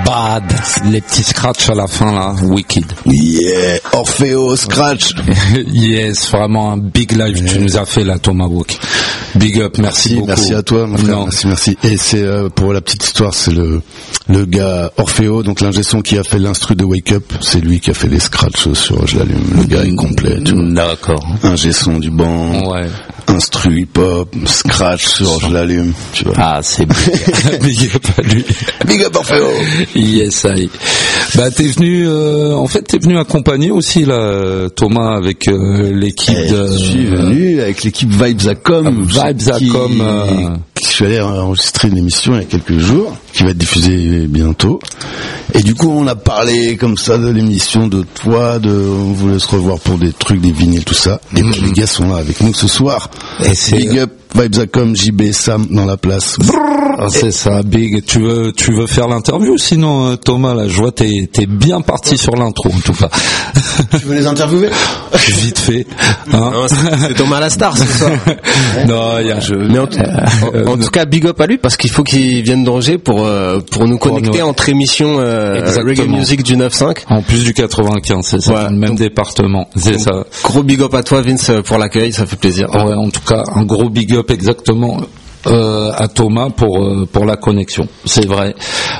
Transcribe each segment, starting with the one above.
Bad, les petits scratchs à la fin là, wicked. Yeah, Orfeo scratch. Yes, vraiment un big live tu nous as fait là, Tomahawk. Big up, merci beaucoup. Merci à toi, mon frère. Merci. Et c'est pour la petite histoire, c'est le gars Orfeo, donc l'ingé son qui a fait l'instru de Wake Up, c'est lui qui a fait les scratchs sur Je l'allume. Le gars est complet. Tu vois. D'accord. Ingé son du banc. Ouais. Instru hip-hop, scratch sur Je l'allume, tu vois. Ah, c'est big up à lui. Big up Orfeo. Yes, I. Bah, t'es venu accompagner aussi, là, Thomas, avec l'équipe Je suis venu avec l'équipe Vibes.com. Je suis allé enregistrer une émission il y a quelques jours, qui va être diffusée bientôt. Et du coup, on a parlé comme ça de l'émission, de toi, on voulait se revoir pour des trucs, des vinyles, tout ça. Et les gars sont là avec nous ce soir. Et big up, Vibes.com, JB, Sam dans la place. Ah, c'est ça, big. Tu veux faire l'interview? Sinon, Thomas, là, je vois t'es bien parti sur l'intro, en tout cas. Tu veux les interviewer? Vite fait. Hein, non, c'est Thomas la star, c'est ça. Non, mais en tout cas, big up à lui, parce qu'il faut qu'il vienne d'Angers pour nous connecter entre émissions Reggae Music du 9-5. En plus du 95, c'est ça, ouais, le même département. C'est ça. Gros big up à toi, Vince, pour l'accueil, ça fait plaisir. Ouais, en tout cas, un gros big up exactement. À Thomas pour la connexion, c'est vrai.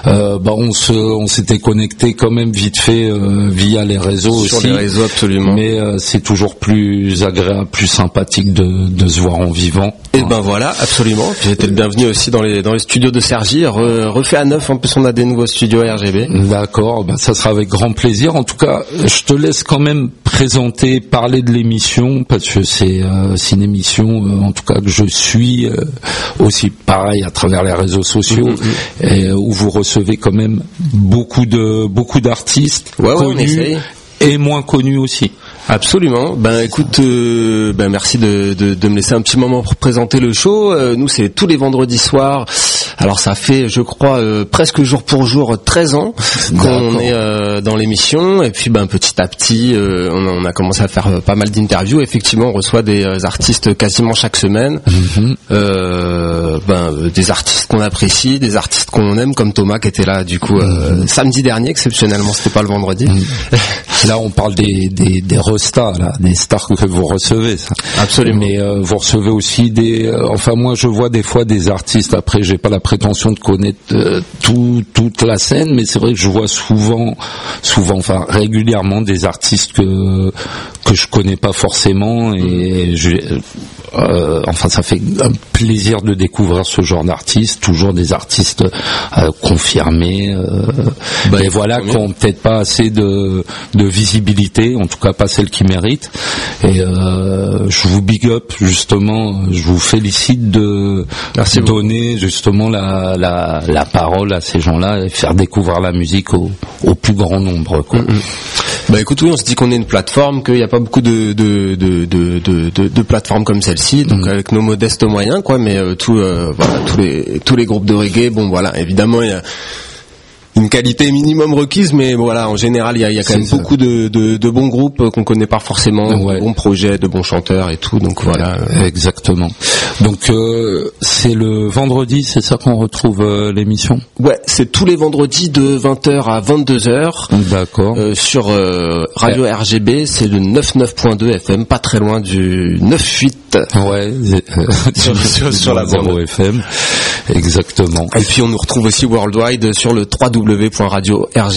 On s'était connecté quand même vite fait via les réseaux sur aussi. Les réseaux, absolument. Mais c'est toujours plus agréable, plus sympathique de se voir en vivant. Et ben voilà, absolument. Puis j'étais le bienvenu aussi dans les studios de Sergi, refait à neuf. En plus, on a des nouveaux studios RGB. D'accord, ça sera avec grand plaisir. En tout cas, je te laisse quand même parler de l'émission, parce que c'est une émission, en tout cas que je suis aussi pareil à travers les réseaux sociaux, et où vous recevez quand même beaucoup d'artistes connus et moins connus aussi. Absolument. Écoute, merci de me laisser un petit moment pour présenter le show. Nous, c'est tous les vendredis soirs. Alors ça fait, je crois, presque jour pour jour 13 ans qu'on est dans l'émission. Et puis petit à petit, on a commencé à faire pas mal d'interviews. Effectivement, on reçoit des artistes quasiment chaque semaine. Des artistes qu'on apprécie, des artistes qu'on aime, comme Thomas qui était là du coup samedi dernier, exceptionnellement, c'était pas le vendredi. Là, on parle des stars, là, des stars que vous recevez, ça. Absolument. Mais vous recevez aussi moi je vois des fois des artistes, après j'ai pas la prétention de connaître toute la scène, mais c'est vrai que je vois régulièrement des artistes que je connais pas forcément, et ça fait un plaisir de découvrir ce genre d'artistes, toujours des artistes confirmés, et voilà, qui ont peut-être pas assez de visibilité, en tout cas pas celle qu'ils méritent. Et je vous big up, justement, je vous félicite de donner justement la parole à ces gens-là et faire découvrir la musique au plus grand nombre, quoi. Écoute, oui, on se dit qu'on est une plateforme, qu'il n'y a pas beaucoup de plateformes comme celle-ci, donc avec nos modestes moyens, quoi, mais tous les groupes de reggae, évidemment, il y a une qualité minimum requise, mais voilà, en général, il y a quand même beaucoup de bons groupes qu'on connaît pas forcément, de bons projets, de bons chanteurs et tout, donc voilà. Exactement. Donc c'est le vendredi, c'est ça qu'on retrouve l'émission? Ouais, c'est tous les vendredis de 20h à 22h. D'accord. Sur Radio RGB, c'est le 99.2 FM, pas très loin du 9.8. Ouais, sur la 0 FM. Exactement. Et puis on nous retrouve aussi worldwide sur le www.radio.rgb